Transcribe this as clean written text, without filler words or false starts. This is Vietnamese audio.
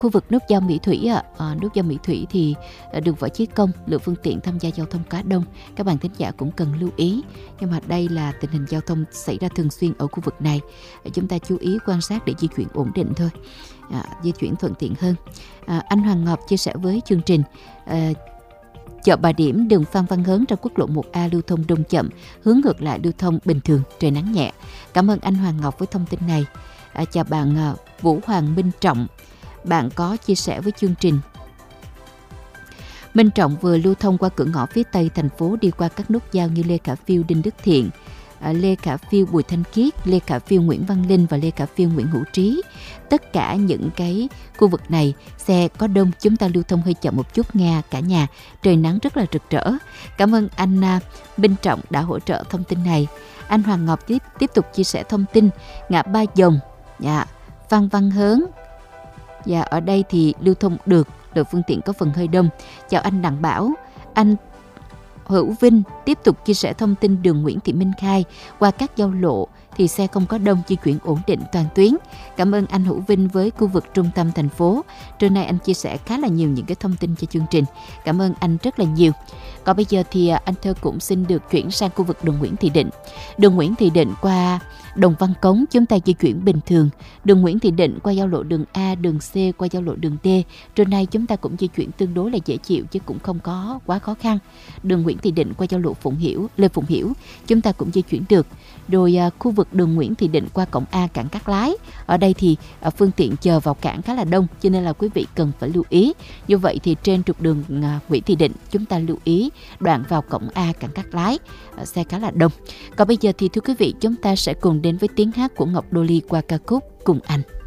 khu vực nút giao Mỹ Thủy nút giao Mỹ Thủy thì đường Võ Chí Công, lượng phương tiện tham gia giao thông khá đông. Các bạn thính giả cũng cần lưu ý. Nhưng mà đây là tình hình giao thông xảy ra thường xuyên ở khu vực này. Chúng ta chú ý quan sát để di chuyển ổn định thôi, di chuyển thuận tiện hơn. Anh Hoàng Ngọc chia sẻ với chương trình, chợ Bà Điểm, đường Phan Văn Hớn ra quốc lộ 1A lưu thông đông chậm, hướng ngược lại lưu thông bình thường, trời nắng nhẹ. Cảm ơn anh Hoàng Ngọc với thông tin này. Chào bạn Vũ Hoàng Minh Trọng, bạn có chia sẻ với chương trình. Minh Trọng vừa lưu thông qua cửa ngõ phía Tây thành phố, đi qua các nút giao như Lê Khả Phiêu, Đinh Đức Thiện, Lê Khả Phiêu, Bùi Thanh Khiết, Lê Khả Phiêu, Nguyễn Văn Linh và Lê Khả Phiêu, Nguyễn Hữu Trí. Tất cả những cái khu vực này xe có đông, chúng ta lưu thông hơi chậm một chút nha cả nhà. Trời nắng rất là rực rỡ. Cảm ơn anh Minh Trọng đã hỗ trợ thông tin này. Anh Hoàng Ngọc tiếp tục chia sẻ thông tin ngã ba Dòng, Phan Văn Hớn. Ở đây thì lưu thông được, lượng phương tiện có phần hơi đông. Chào anh Đặng Bảo. Anh Hữu Vinh tiếp tục chia sẻ thông tin đường Nguyễn Thị Minh Khai qua các giao lộ thì xe không có đông, di chuyển ổn định toàn tuyến. Cảm ơn anh Hữu Vinh với khu vực trung tâm thành phố. Trưa nay anh chia sẻ khá là nhiều những cái thông tin cho chương trình. Cảm ơn anh rất là nhiều. Còn bây giờ thì anh Thơ cũng xin được chuyển sang khu vực đường Nguyễn Thị Định. Đường Nguyễn Thị Định qua Đồng Văn Cống chúng ta di chuyển bình thường. Đường Nguyễn Thị Định qua giao lộ đường A, đường C qua giao lộ đường D. Trưa nay chúng ta cũng di chuyển tương đối là dễ chịu chứ cũng không có quá khó khăn. Đường Nguyễn Thị Định qua giao lộ Lê Phụng Hiểu chúng ta cũng di chuyển được. Rồi khu vực đường Nguyễn Thị Định qua cổng A cảng Cát Lái. Ở đây thì phương tiện chờ vào cảng khá là đông, cho nên là quý vị cần phải lưu ý. Như vậy thì trên trục đường Nguyễn Thị Định chúng ta lưu ý đoạn vào cổng A cảng Cát Lái xe khá là đông. Còn bây giờ thì thưa quý vị, chúng ta sẽ cùng đến với tiếng hát của Ngọc Đô Ly qua ca khúc Cùng Anh.